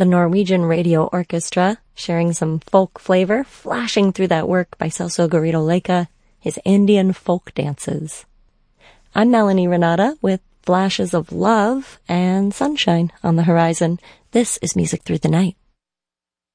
the Norwegian Radio Orchestra, sharing some folk flavor, flashing through that work by Celso Garrido Leica, his Andean folk dances. I'm Melanie Renata with flashes of love and sunshine on the horizon. This is Music Through the Night.